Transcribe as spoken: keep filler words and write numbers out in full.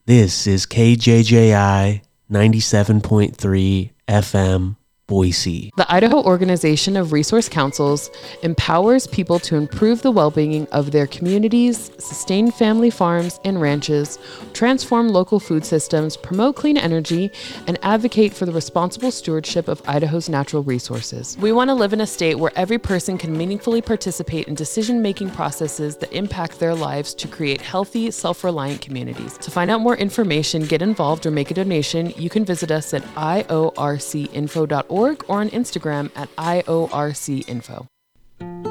This is K J J I ninety-seven point three F M, Boise. The Idaho Organization of Resource Councils empowers people to improve the well-being of their communities, sustain family farms and ranches, transform local food systems, promote clean energy, and advocate for the responsible stewardship of Idaho's natural resources. We want to live in a state where every person can meaningfully participate in decision-making processes that impact their lives to create healthy, self-reliant communities. To find out more information, get involved, or make a donation, you can visit us at I O R C info dot org or on Instagram at I O R C info.